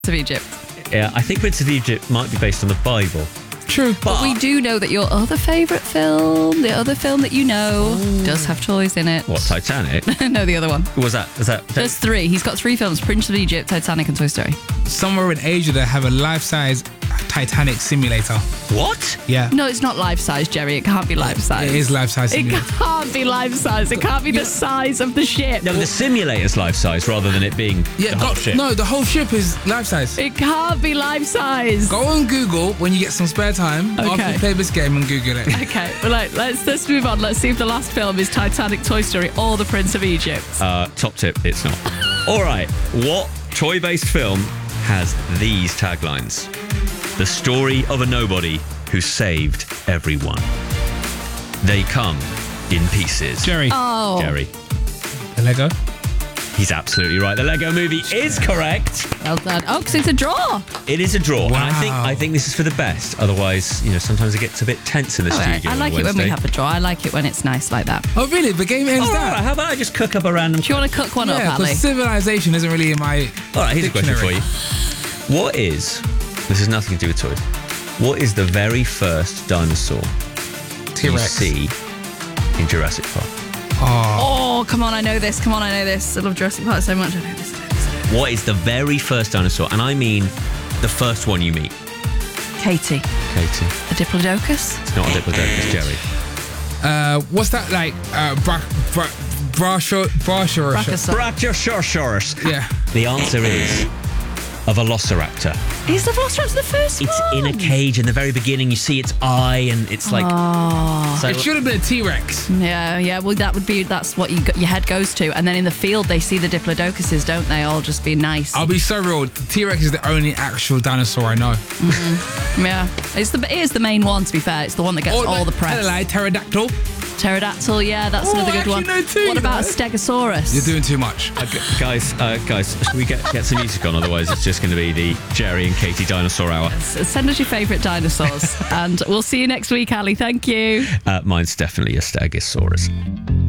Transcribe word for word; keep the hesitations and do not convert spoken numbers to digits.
of Egypt. Yeah, I think Prince of Egypt might be based on the Bible. True. But, but we do know that your other favourite film, the other film that you know, Ooh. does have toys in it. What, Titanic? No, the other one. Was that? Was that? There's three. He's got three films: Prince of Egypt, Titanic, and Toy Story. Somewhere in Asia, they have a life-size Titanic simulator. What? Yeah. No, it's not life-size, Jerry. It can't be life-size. It is life-size. It can't be life-size. It can't be the size of the ship. No, the simulator's life-size rather than it being yeah, the whole go, ship. No, the whole ship is life-size. It can't be life-size. Go on Google when you get some spare time okay. after you play this game and Google it. Okay, well, like, let's let's move on. Let's see if the last film is Titanic, Toy Story, or The Prince of Egypt. Uh, top tip, it's not. All right, what toy-based film has these taglines? The story of a nobody who saved everyone. They come in pieces. Jerry. Oh. Jerry. The Lego? He's absolutely right. The Lego Movie is correct. Well done. Oh, because it's a draw. It is a draw. Wow. And I think I think this is for the best. Otherwise, you know, sometimes it gets a bit tense in the All right. studio. I like on it when Wednesday. we have a draw. I like it when it's nice like that. Oh, really? The game ends All that? right, how about I just cook up a random... Do you want to cook one yeah, up, Ali? because civilization isn't really in my All right, here's dictionary. a question for you. What is... This has nothing to do with toys. What is the very first dinosaur you T-Rex. see in Jurassic Park? Oh. Oh, come on, I know this. Come on, I know this. I love Jurassic Park so much. I know this. I know this. I know this. What is the very first dinosaur? And I mean the first one you meet. Katie. Katie. A Diplodocus? It's not a Diplodocus, Jerry. Uh, what's that like? Uh, bra, bra, brachio, brachio, Brachiosaurus. Brachiosaurus. Yeah. The answer is a Velociraptor. Is the Velociraptor the first It's one? in a cage in the very beginning. You see its eye, and it's like. Oh. So, It should have been a T-Rex. Yeah, yeah. Well, that would be, that's what you go, your head goes to. And then in the field, they see the Diplodocuses, don't they? All just be nice. I'll be so real. The T-Rex is the only actual dinosaur I know. Yeah. It's the, it is the main one, to be fair. It's the one that gets Or all the like, press. like pterodactyl. Pterodactyl, yeah, that's Oh, another I good actually one. know two, what about a you know? Stegosaurus? You're doing too much. Okay, guys, uh, guys, should we get get some music on? Otherwise, it's just going to be the Jerry and Katie dinosaur hour. S- Send us your favourite dinosaurs. And we'll see you next week, Ali. Thank you. Uh, mine's definitely a Stegosaurus.